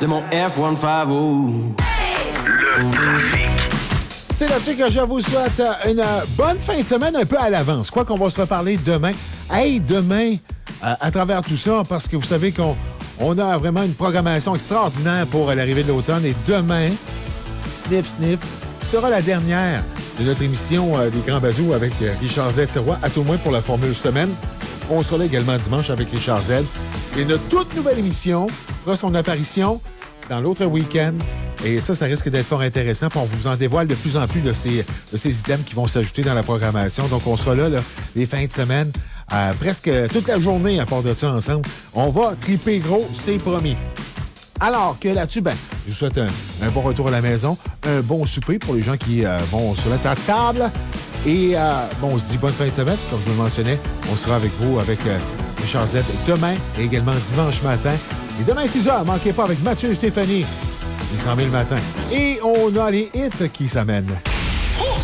de mon F-150. Le trafic. C'est là-dessus que je vous souhaite une bonne fin de semaine un peu à l'avance. Je crois qu'on va se reparler demain. Hey, demain, à travers tout ça, parce que vous savez qu'on a vraiment une programmation extraordinaire pour l'arrivée de l'automne. Et demain, Sniff Sniff sera la dernière de notre émission des Grands Bazous avec Richard Z. Sirois, à tout le moins pour la Formule Semaine. On sera là également dimanche avec Richard Z. Et une toute nouvelle émission fera son apparition dans l'autre week-end. Et ça risque d'être fort intéressant. Puis on vous en dévoile de plus en plus de ces items qui vont s'ajouter dans la programmation. Donc, on sera là les fins de semaine, presque toute la journée à part de ça ensemble. On va triper gros, c'est promis. Alors que là-dessus, je vous souhaite un bon retour à la maison, un bon souper pour les gens qui vont se mettre à table. Et on se dit bonne fin de semaine. Comme je vous le mentionnais, on sera avec vous, avec Richard Z demain et également dimanche matin. Et demain, 6h, manquez pas avec Mathieu et Stéphanie. Les 100 000 le matin. Et on a les hits qui s'amènent.